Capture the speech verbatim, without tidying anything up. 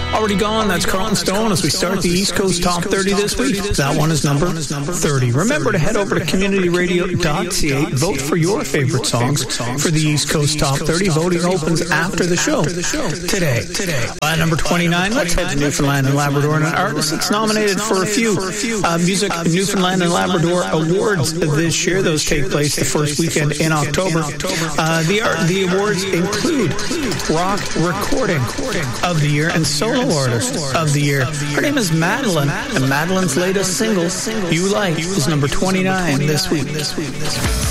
Already gone, that's Carlton Stone as we start the East Coast Top thirty this week. That one is number thirty. Remember to head over to community radio dot c a. Vote for your favorite songs for the East Coast Top thirty. Voting opens after the show today. At number twenty-nine, let's head to Newfoundland and Labrador, and an artist that's nominated for a few uh, Music Newfoundland and Labrador Awards this year. Those take place the first weekend in October. Uh, the, the awards include Rock Recording of the Year and Solo Artist of the Year. Her name is Madeline, and Madeline's latest single, You Like, is number twenty-nine this week.